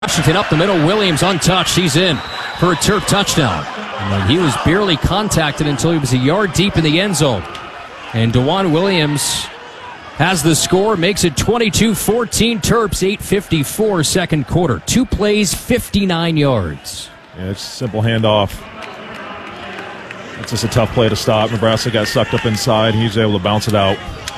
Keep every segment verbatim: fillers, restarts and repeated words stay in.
Washington up the middle. Williams untouched. He's in for a Terp touchdown. And he was barely contacted until he was a yard deep in the end zone. And DeJuan Williams has the score, makes it twenty-two fourteen. Terps, eight fifty-four second quarter. Two plays, fifty-nine yards. Yeah, it's a simple handoff. It's just a tough play to stop. Nebraska got sucked up inside. He was able to bounce it out.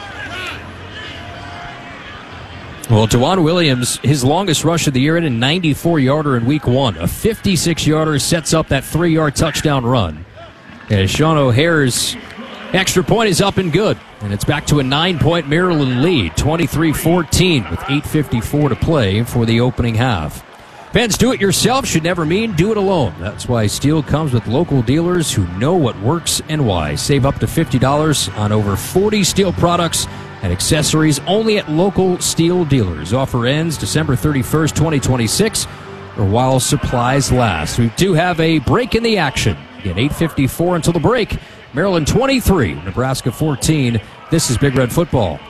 Well, DeJuan Williams, his longest rush of the year, in a ninety-four yarder in week one. A fifty-six yarder sets up that three-yard touchdown run. And Sean O'Hare's extra point is up and good. And it's back to a nine-point Maryland lead, twenty-three fourteen, with eight fifty-four to play for the opening half. Fans, do it yourself should never mean do it alone. That's why Steel comes with local dealers who know what works and why. Save up to fifty dollars on over forty Steel products and accessories only at local Steel dealers. Offer ends December thirty-first, twenty twenty-six, or while supplies last. We do have a break in the action. Again, eight fifty-four until the break. Maryland twenty-three, Nebraska fourteen. This is Big Red Football.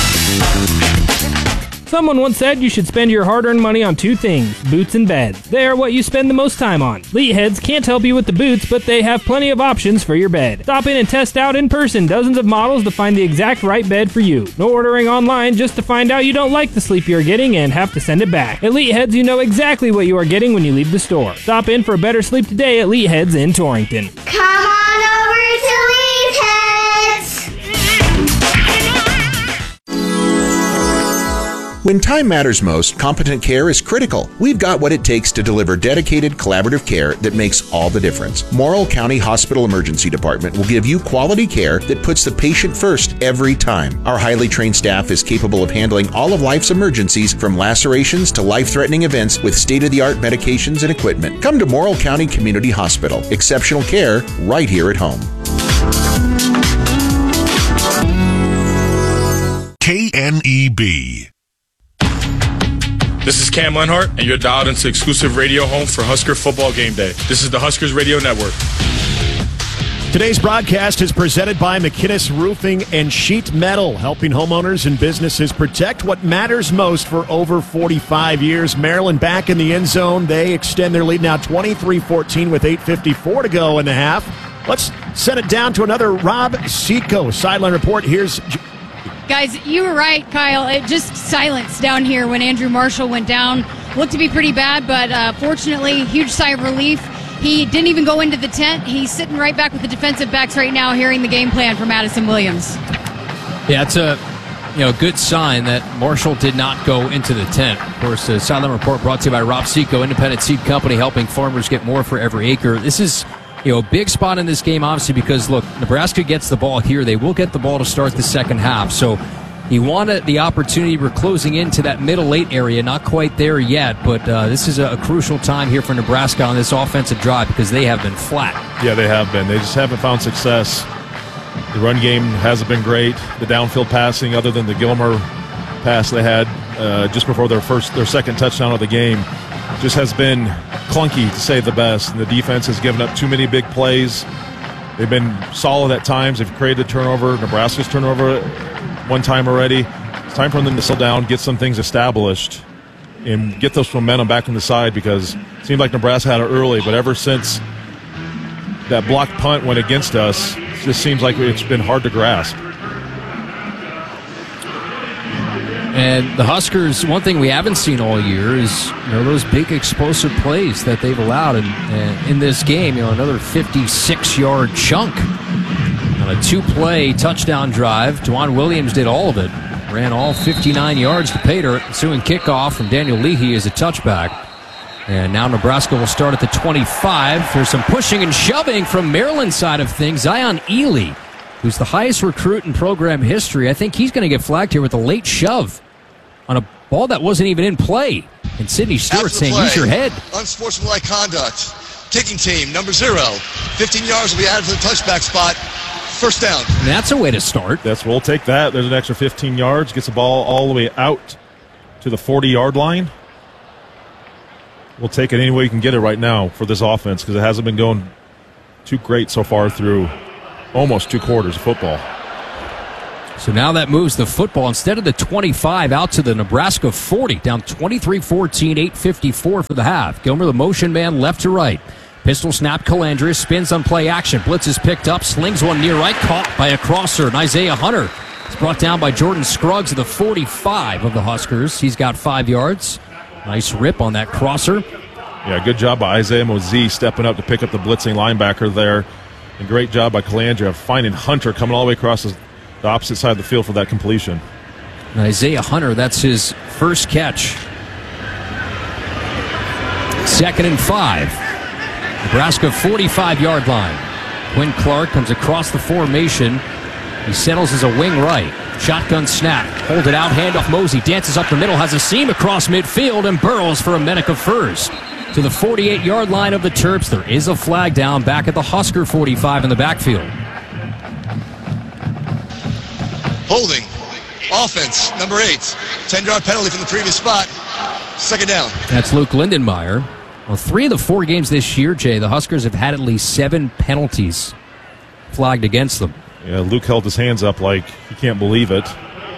Someone once said you should spend your hard-earned money on two things, boots and beds. They are what you spend the most time on. Leadheads can't help you with the boots, but they have plenty of options for your bed. Stop in and test out in person dozens of models to find the exact right bed for you. No ordering online just to find out you don't like the sleep you're getting and have to send it back. At Leadheads, you know exactly what you are getting when you leave the store. Stop in for a better sleep today at Leadheads in Torrington. Come on over to Leadheads! When time matters most, competent care is critical. We've got what it takes to deliver dedicated, collaborative care that makes all the difference. Morrill County Hospital Emergency Department will give you quality care that puts the patient first every time. Our highly trained staff is capable of handling all of life's emergencies, from lacerations to life-threatening events, with state-of-the-art medications and equipment. Come to Morrill County Community Hospital. Exceptional care right here at home. K N E B. This is Cam Lenhart, and you're dialed into exclusive radio home for Husker Football Game Day. This is the Huskers Radio Network. Today's broadcast is presented by McInnes Roofing and Sheet Metal, helping homeowners and businesses protect what matters most for over forty-five years. Maryland back in the end zone. They extend their lead now twenty-three fourteen with eight fifty-four to go in the half. Let's send it down to another Rob Seco sideline report. Here's... Guys, you were right, Kyle. It just silence down here when Andrew Marshall went down. Looked to be pretty bad, but uh, fortunately, huge sigh of relief. He didn't even go into the tent. He's sitting right back with the defensive backs right now, hearing the game plan from Addison Williams. Yeah, it's a you know good sign that Marshall did not go into the tent. Of course, the sideline report brought to you by Rob Seco, independent seed company, helping farmers get more for every acre. This is You know, a big spot in this game, obviously, because, look, Nebraska gets the ball here. They will get the ball to start the second half. So you wanted the opportunity. We're closing into that middle late area. Not quite there yet, but uh, this is a, a crucial time here for Nebraska on this offensive drive because they have been flat. Yeah, they have been. They just haven't found success. The run game hasn't been great. The downfield passing, other than the Gilmer pass they had uh, just before their first, their second touchdown of the game, just has been clunky, to say the best. And the defense has given up too many big plays. They've been solid at times. They've created a turnover. Nebraska's turnover one time already. It's time for them to settle down, get some things established, and get those momentum back on the side, because it seemed like Nebraska had it early, but ever since that blocked punt went against us, it just seems like it's been hard to grasp. And the Huskers, one thing we haven't seen all year is, you know, those big explosive plays that they've allowed. And, and in this game, you know, another fifty-six-yard chunk on a two-play touchdown drive. DeJuan Williams did all of it. Ran all fifty-nine yards to pay dirt. Ensuing kickoff from Daniel Leahy as a touchback. And now Nebraska will start at the twenty-five. There's some pushing and shoving from Maryland's side of things. Zion Ely, who's the highest recruit in program history, I think he's going to get flagged here with a late shove on a ball that wasn't even in play. And Sidney Stewart saying, use your head. Unsportsmanlike conduct. Kicking team, number zero. fifteen yards will be added to the touchback spot. First down. And that's a way to start. That's, we'll take that. There's an extra fifteen yards. Gets the ball all the way out to the forty-yard line. We'll take it any way you can get it right now for this offense, because it hasn't been going too great so far through almost two quarters of football. So now that moves the football instead of the twenty-five out to the Nebraska forty, down twenty-three fourteen, eight fifty-four for the half. Gilmer, the motion man, left to right. Pistol snap, Calandra spins on play action. Blitz is picked up, slings one near right, caught by a crosser. And Isaiah Hunter is brought down by Jordan Scruggs at the forty-five of the Huskers. He's got five yards. Nice rip on that crosser. Yeah, good job by Isaiah Mozee stepping up to pick up the blitzing linebacker there. And great job by Calandra finding Hunter coming all the way across the the opposite side of the field for that completion. And Isaiah Hunter, that's his first catch. Second and five. Nebraska forty-five-yard line. Quinn Clark comes across the formation. He settles as a wing right. Shotgun snap. Hold it out. Handoff Mosey. Dances up the middle. Has a seam across midfield and burrows for a Medica first. To the forty-eight-yard line of the Terps. There is a flag down back at the Husker forty-five in the backfield. Holding. Offense, number eight. ten-yard penalty from the previous spot. Second down. That's Luke Lindenmeyer. Well, three of the four games this year, Jay, the Huskers have had at least seven penalties flagged against them. Yeah, Luke held his hands up like he can't believe it.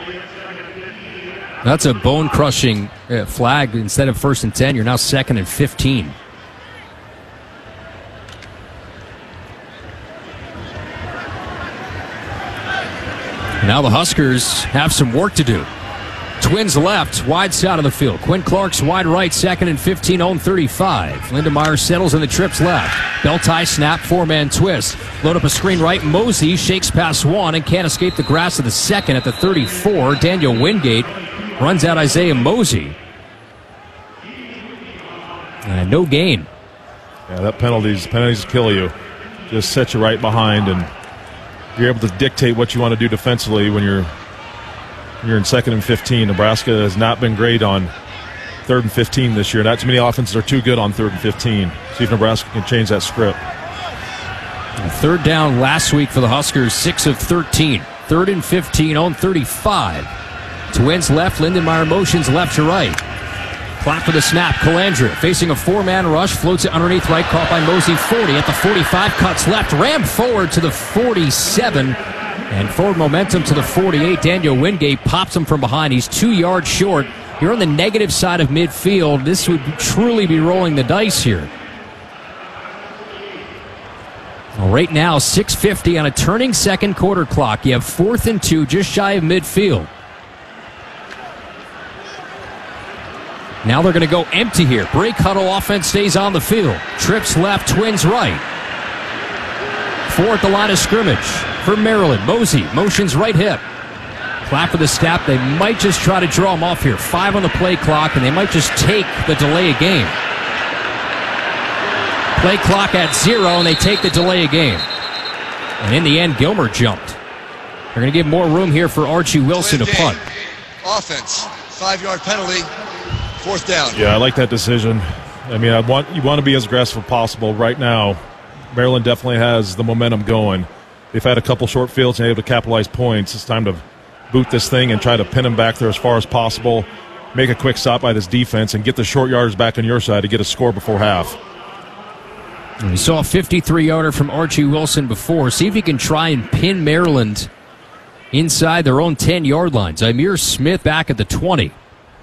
That's a bone-crushing uh, flag. Instead of first and ten, you're now second and fifteen. Now the Huskers have some work to do. Twins left, wide side of the field. Quinn Clark's wide right, second and fifteen, own thirty-five. Lindenmeyer settles in the trips left. Belt tie snap, four-man twist. Load up a screen right. Mosey shakes past one and can't escape the grass of the second at the thirty-four. Daniel Wingate runs out Isaiah Mosey. And no gain. Yeah, that penalties, penalties kill you. Just set you right behind, and you're able to dictate what you want to do defensively when you're you're in second and fifteen. Nebraska has not been great on third and fifteen this year. Not too many offenses are too good on third and fifteen. See if Nebraska can change that script. And third down last week for the Huskers, six of thirteen. Third and fifteen, on thirty-five. Twins left, Lindenmeyer motions left to right. Clock for the snap, Calandra facing a four-man rush, floats it underneath right, caught by Mosey, forty at the forty-five, cuts left, rammed forward to the forty-seven, and forward momentum to the forty-eight. Daniel Wingate pops him from behind. He's two yards short. You're on the negative side of midfield. This would truly be rolling the dice here. Well, right now, six fifty on a turning second quarter clock. You have fourth and two, just shy of midfield. Now they're going to go empty here. Break huddle offense stays on the field. Trips left, Twins right. Four at the line of scrimmage for Maryland. Mosey motions right hip. Clap for the snap. They might just try to draw him off here. Five on the play clock, and they might just take the delay of game. Play clock at zero, and they take the delay of game. And in the end, Gilmer jumped. They're going to give more room here for Archie Wilson to punt. Offense, five-yard penalty. Fourth down. Yeah, I like that decision. I mean, I want you want to be as aggressive as possible. Right now, Maryland definitely has the momentum going. They've had a couple short fields and able to capitalize points. It's time to boot this thing and try to pin them back there as far as possible. Make a quick stop by this defense and get the short yards back on your side to get a score before half. We saw a fifty-three-yarder from Archie Wilson before. See if he can try and pin Maryland inside their own ten-yard line. Zymir Smith back at the twenty.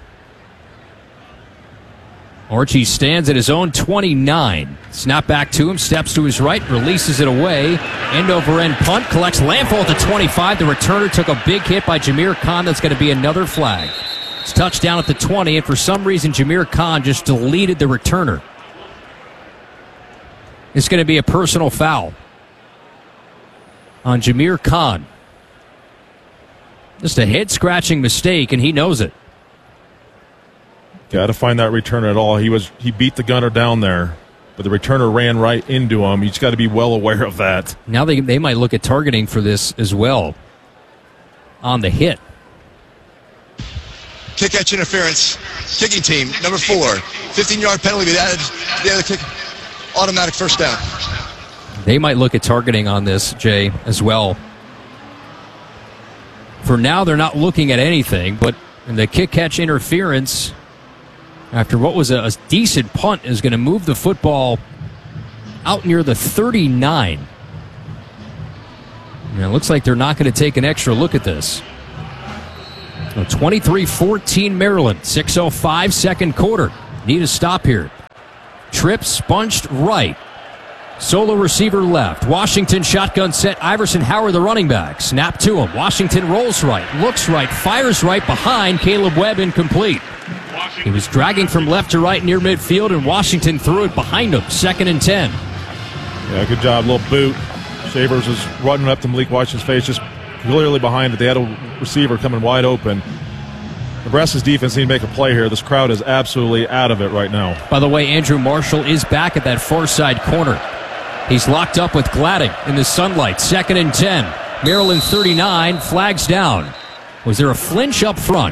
Archie stands at his own twenty-nine. Snap back to him, steps to his right, releases it away. End over end punt, collects landfall at the twenty-five. The returner took a big hit by Jameer Khan. That's going to be another flag. It's touchdown at the twenty, and for some reason, Jameer Khan just deleted the returner. It's going to be a personal foul on Jameer Khan. Just a head-scratching mistake, and he knows it. Got to find that returner at all. He was he beat the gunner down there, but the returner ran right into him. He's got to be well aware of that. Now they they might look at targeting for this as well on the hit. Kick catch interference. Kicking team, number four. fifteen-yard penalty with added to the other kick. Automatic first down. They might look at targeting on this, Jay, as well. For now, they're not looking at anything, but the kick catch interference after what was a, a decent punt is going to move the football out near the thirty-nine. And it looks like they're not going to take an extra look at this. twenty-three fourteen Maryland. six oh five second quarter. Need a stop here. Trip sponged right. Solo receiver left. Washington shotgun set. Iverson Howard, the running back. Snap to him. Washington rolls right. Looks right. Fires right behind. Caleb Webb incomplete. He was dragging from left to right near midfield, and Washington threw it behind him. Second and ten. Yeah, good job. Little boot. Shavers was running up to Malik Washington's face, just clearly behind it. They had a receiver coming wide open. Nebraska's defense need to make a play here. This crowd is absolutely out of it right now. By the way, Andrew Marshall is back at that far side corner. He's locked up with Gladding in the sunlight. Second and ten. Maryland thirty-nine. Flags down. Was there a flinch up front?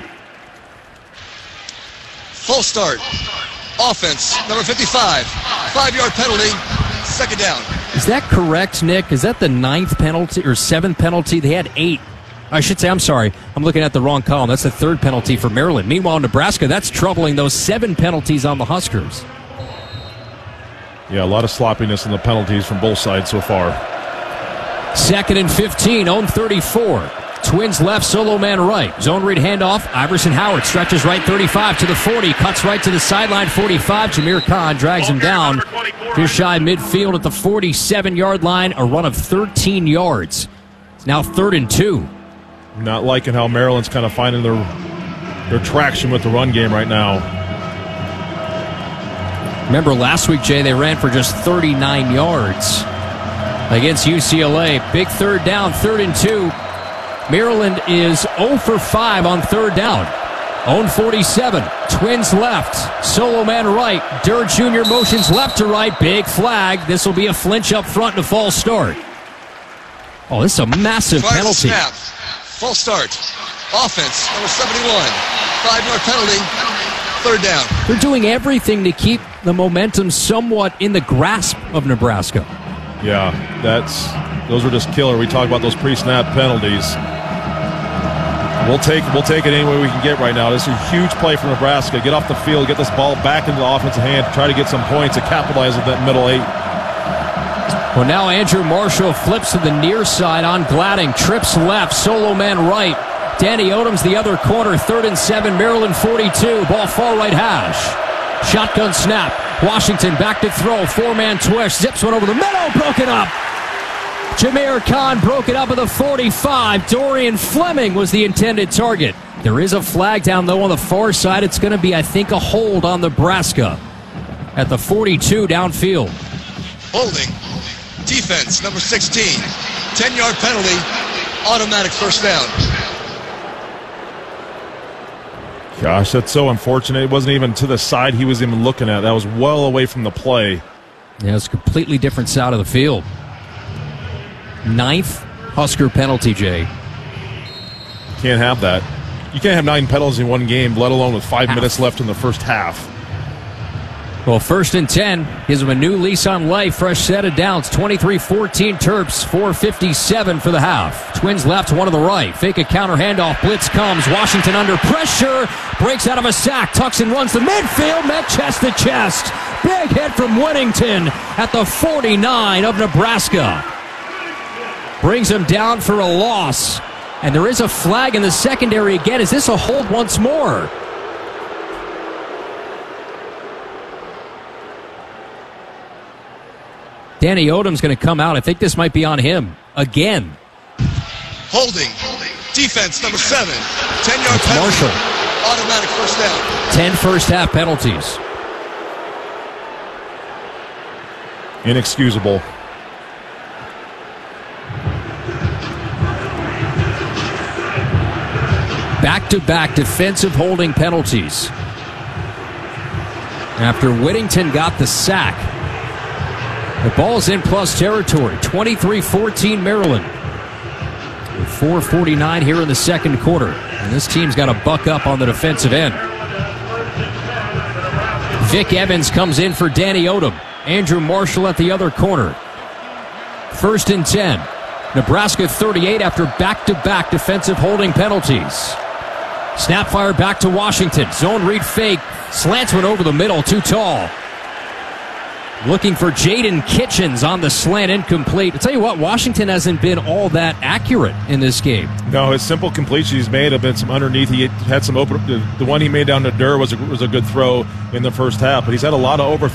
Full start. Offense, number fifty-five. Five-yard penalty. Second down. Is that correct, Nick? Is that the ninth penalty or seventh penalty? They had eight. I should say, I'm sorry. I'm looking at the wrong column. That's the third penalty for Maryland. Meanwhile, Nebraska, that's troubling those seven penalties on the Huskers. Yeah, a lot of sloppiness in the penalties from both sides so far. Second and fifteen, own thirty-four. Twins left, solo man right. Zone read handoff. Iverson Howard stretches right thirty-five to the forty. Cuts right to the sideline forty-five. Jameer Khan drags him down. Just shy midfield at the forty-seven-yard line. A run of thirteen yards. It's now third and two. Not liking how Maryland's kind of finding their, their traction with the run game right now. Remember last week, Jay, they ran for just thirty-nine yards against U C L A. Big third down, third and two. Maryland is oh for five on third down. Own forty-seven. Twins left. Solo man right. Durr Junior motions left to right. Big flag. This will be a flinch up front and a false start. Oh, this is a massive Final penalty. Snap. False start. Offense, number seventy-one. Five-yard penalty. Third down. They're doing everything to keep the momentum somewhat in the grasp of Nebraska. Yeah, that's those are just killer. We talk about those pre-snap penalties. We'll take we'll take it any way we can get right now. This is a huge play for Nebraska. Get off the field, get this ball back into the offensive hand, try to get some points and capitalize with that middle eight. Well, now Andrew Marshall flips to the near side on Gladding. Trips left, solo man right. Danny Odom's the other corner. Third and seven, Maryland forty-two. Ball far right hash. Shotgun snap. Washington back to throw. Four-man twist. Zips one over the middle. Broken up. Jameer Khan broke it up at the forty-five. Dorian Fleming was the intended target. There is a flag down, though, on the far side. It's going to be, I think, a hold on Nebraska at the forty-two downfield. Holding. Defense, number sixteen. ten-yard penalty. Automatic first down. Gosh, that's so unfortunate. It wasn't even to the side he was even looking at. That was well away from the play. Yeah, it's a completely different side of the field. Ninth Husker penalty, Jay. Can't have that. You can't have nine penalties in one game, let alone with five half. minutes left in the first half. Well, first and ten gives them a new lease on life. Fresh set of downs. twenty-three fourteen Terps. four fifty-seven for the half. Twins left, one to the right. Fake a counter handoff. Blitz comes. Washington under pressure. Breaks out of a sack. Tucks and runs to midfield. Met chest to chest. Big hit from Whittington at the forty-nine of Nebraska. Brings him down for a loss. And there is a flag in the secondary again. Is this a hold once more? Danny Odom's going to come out. I think this might be on him again. Holding. Defense, number seven. ten-yard penalty. Marshall. Automatic first down. Ten first half penalties. Inexcusable. Back-to-back defensive holding penalties. After Whittington got the sack. The ball's in plus territory. twenty-three fourteen Maryland. With four forty-nine here in the second quarter. And this team's got to buck up on the defensive end. Vic Evans comes in for Danny Odom. Andrew Marshall at the other corner. First and ten. Nebraska thirty-eight after back-to-back defensive holding penalties. Snap fire back to Washington. Zone read fake. Slants one over the middle. Too tall. Looking for Jaden Kitchens on the slant, incomplete. I'll tell you what, Washington hasn't been all that accurate in this game. No, his simple completions he's made have been some underneath. He had some open. The, the one he made down to Durr was a, was a good throw in the first half, but he's had a lot of over